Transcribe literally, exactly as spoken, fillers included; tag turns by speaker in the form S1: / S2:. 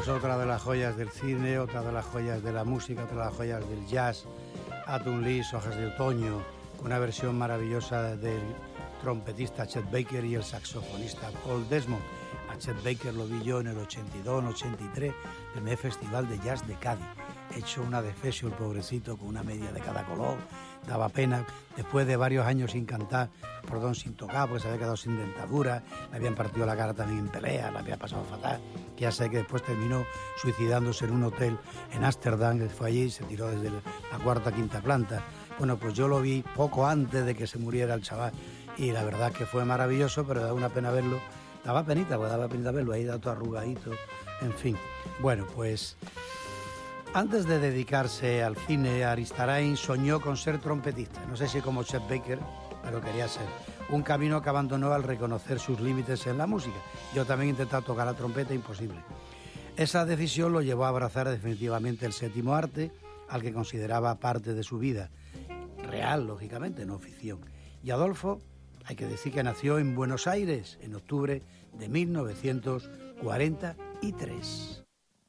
S1: Pues otra de las joyas del cine, otra de las joyas de la música, otra de las joyas del jazz, Autumn Leaves, Hojas de Otoño, con una versión maravillosa del trompetista Chet Baker y el saxofonista Paul Desmond. A Chet Baker lo vi yo en el ochenta y dos, en el ochenta y tres, en el Festival de Jazz de Cádiz. Hecho una defesio el pobrecito, con una media de cada color, daba pena. Después de varios años sin cantar, perdón, sin tocar, porque se había quedado sin dentadura, le habían partido la cara también en pelea, le había pasado fatal, que ya sé que después terminó suicidándose en un hotel en Ámsterdam, que fue allí y se tiró desde la cuarta, quinta planta. Bueno, pues yo lo vi poco antes de que se muriera el chaval, y la verdad que fue maravilloso, pero da una pena verlo. Daba penita, pues daba penita verlo, ahí da todo arrugadito, en fin. Bueno, pues antes de dedicarse al cine, Aristarain soñó con ser trompetista. No sé si como Chet Baker, pero quería ser. Un camino que abandonó al reconocer sus límites en la música. Yo también he intentado tocar la trompeta, imposible. Esa decisión lo llevó a abrazar definitivamente el séptimo arte, al que consideraba parte de su vida. Real, lógicamente, no ficción. Y Adolfo, hay que decir que nació en Buenos Aires en octubre de mil novecientos cuarenta y tres.